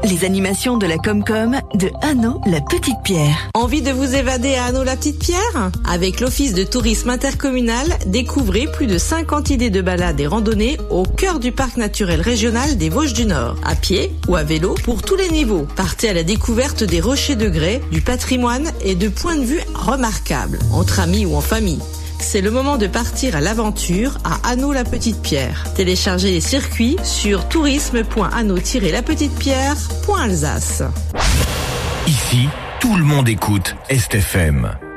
les animations de la Comcom de Hanau la Petite Pierre. Envie de vous évader à Hanau la Petite Pierre? Avec l'Office de tourisme intercommunal, découvrez plus de 50 idées de balades et randonnées au cœur du parc naturel régional des Vosges du Nord. À pied ou à vélo pour tous les niveaux. Partez à la découverte des rochers de grès, du patrimoine et de points de vue remarquables, entre amis ou en famille. C'est le moment de partir à l'aventure à Hanau la Petite Pierre. Téléchargez les circuits sur tourisme.hanau-lapetitepierre.alsace. Ici, tout le monde écoute Est FM.